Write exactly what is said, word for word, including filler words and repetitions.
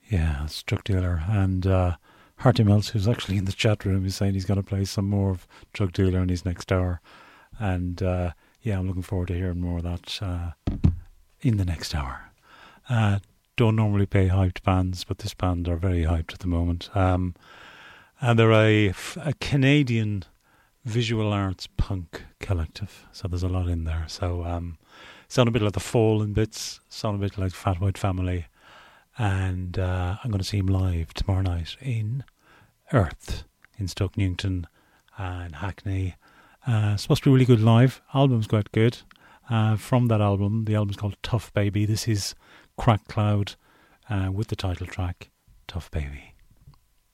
Yeah, it's Drug Dealer. And uh, Harty Mills, who's actually in the chat room, is saying he's going to play some more of Drug Dealer in his next hour. And uh, yeah, I'm looking forward to hearing more of that uh, in the next hour. Uh, don't normally play hyped bands, but this band are very hyped at the moment. Um, and they're a, a Canadian visual arts punk collective, so there's a lot in there. So um, sound a bit like The Fall in bits, sound a bit like Fat White Family. And uh, I'm going to see him live tomorrow night in Earth in Stoke Newington and Hackney. Uh, it's supposed to be really good live. Album's quite good. Uh, from that album, the album's called Tough Baby. This is Crack Cloud uh, with the title track Tough Baby.